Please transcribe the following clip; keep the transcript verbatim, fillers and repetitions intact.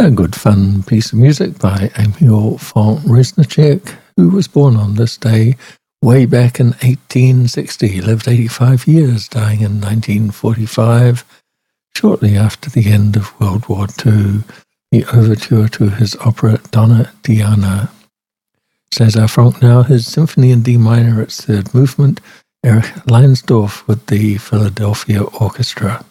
A good fun piece of music by Emil von Reznicek, who was born on this day way back in eighteen sixty. He lived eighty-five years, dying in nineteen forty-five, shortly after the end of World War Two, the overture to his opera Donna Diana. César Franck now, his Symphony in D minor, its third movement, Erich Leinsdorf with the Philadelphia Orchestra.